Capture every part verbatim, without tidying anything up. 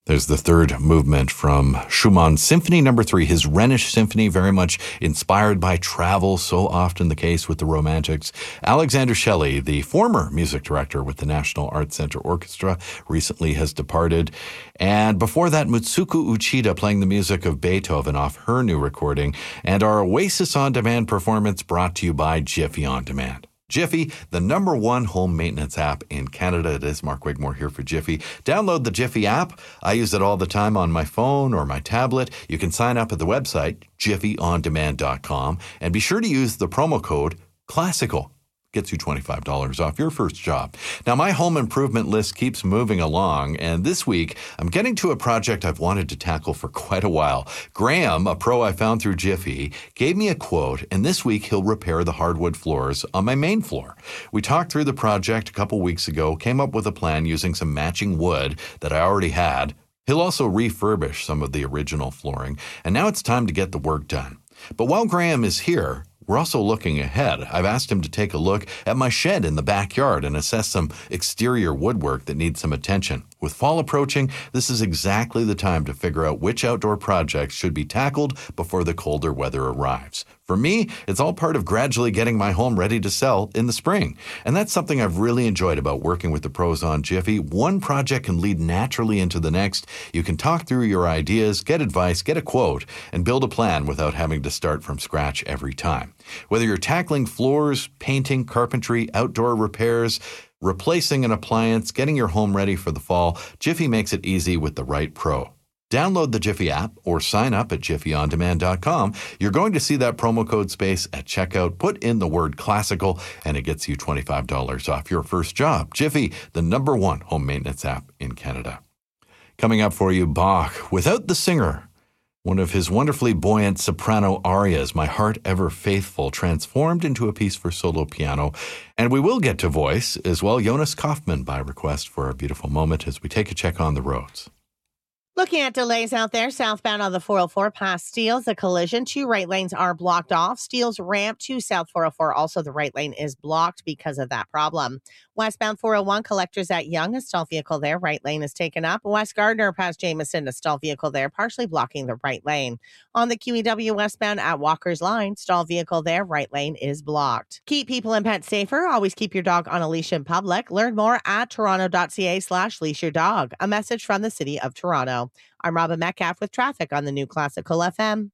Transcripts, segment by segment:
There's the third movement from Schumann's Symphony Number Three, his Rhenish Symphony, very much inspired by travel, so often the case with the Romantics. Alexander Shelley, the former music director with the National Arts Center Orchestra, recently has departed. And before that, Mutsuko Uchida playing the music of Beethoven off her new recording, and our Oasis On Demand performance brought to you by Jiffy On Demand. Jiffy, the number one home maintenance app in Canada. It is Mark Wigmore here for Jiffy. Download the Jiffy app. I use it all the time on my phone or my tablet. You can sign up at the website, jiffy on demand dot com, and be sure to use the promo code CLASSICAL. Gets you twenty-five dollars off your first job. Now, my home improvement list keeps moving along, and this week, I'm getting to a project I've wanted to tackle for quite a while. Graham, a pro I found through Jiffy, gave me a quote, and this week he'll repair the hardwood floors on my main floor. We talked through the project a couple weeks ago, came up with a plan using some matching wood that I already had. He'll also refurbish some of the original flooring, and now it's time to get the work done. But while Graham is here, we're also looking ahead. I've asked him to take a look at my shed in the backyard and assess some exterior woodwork that needs some attention. With fall approaching, this is exactly the time to figure out which outdoor projects should be tackled before the colder weather arrives. For me, it's all part of gradually getting my home ready to sell in the spring. And that's something I've really enjoyed about working with the pros on Jiffy. One project can lead naturally into the next. You can talk through your ideas, get advice, get a quote, and build a plan without having to start from scratch every time. Whether you're tackling floors, painting, carpentry, outdoor repairs, replacing an appliance, getting your home ready for the fall, Jiffy makes it easy with the right pro. Download the Jiffy app or sign up at jiffy on demand dot com. You're going to see that promo code space at checkout. Put in the word classical and it gets you twenty-five dollars off your first job. Jiffy, the number one home maintenance app in Canada. Coming up for you, Bach, Without the Singer. One of his wonderfully buoyant soprano arias, My Heart Ever Faithful, transformed into a piece for solo piano. And we will get to voice as well. Jonas Kaufman by request for a beautiful moment as we take a check on the roads. Looking at delays out there, southbound on the four oh four past Steeles, a collision. Two right lanes are blocked off. Steeles ramp to South four oh four. Also, the right lane is blocked because of that problem. Westbound four oh one, collectors at Yonge, a stalled vehicle there. Right lane is taken up. West Gardner past Jameson, a stalled vehicle there, partially blocking the right lane. On the Q E W westbound at Walker's Line, stalled vehicle there. Right lane is blocked. Keep people and pets safer. Always keep your dog on a leash in public. Learn more at toronto.ca slash leash your dog. A message from the City of Toronto. I'm Robin Metcalf with traffic on the new Classical F M.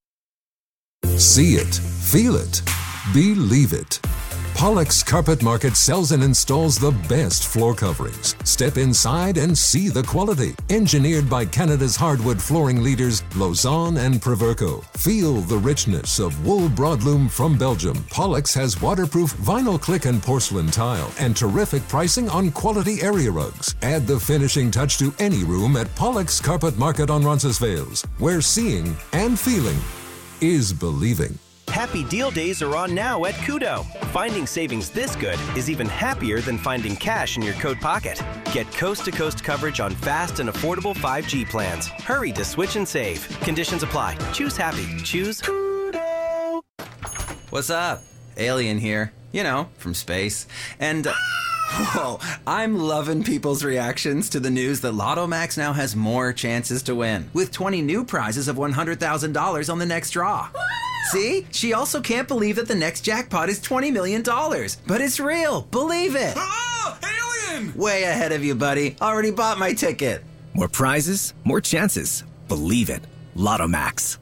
See it, feel it, believe it. Pollock's Carpet Market sells and installs the best floor coverings. Step inside and see the quality. Engineered by Canada's hardwood flooring leaders, Lausanne and Proverco. Feel the richness of wool broadloom from Belgium. Pollock's has waterproof vinyl click and porcelain tile and terrific pricing on quality area rugs. Add the finishing touch to any room at Pollock's Carpet Market on Roncesvalles, where seeing and feeling is believing. Happy Deal Days are on now at Koodo. Finding savings this good is even happier than finding cash in your coat pocket. Get coast-to-coast coverage on fast and affordable five G plans. Hurry to switch and save. Conditions apply. Choose happy. Choose Koodo. What's up? Alien here. You know, from space. And... Uh, whoa, I'm loving people's reactions to the news that Lotto Max now has more chances to win, with twenty new prizes of one hundred thousand dollars on the next draw. See? She also can't believe that the next jackpot is twenty million dollars. But it's real. Believe it. Ah! Alien! Way ahead of you, buddy. Already bought my ticket. More prizes, more chances. Believe it. Lotto Max.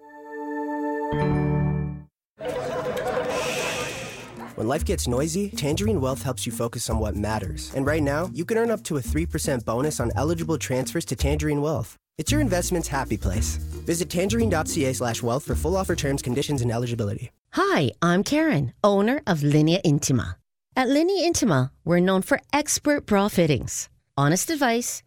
When life gets noisy, Tangerine Wealth helps you focus on what matters. And right now, you can earn up to a three percent bonus on eligible transfers to Tangerine Wealth. It's your investment's happy place. Visit tangerine.ca slash wealth for full offer terms, conditions, and eligibility. Hi, I'm Karen, owner of Linea Intima. At Linea Intima, we're known for expert bra fittings, honest advice,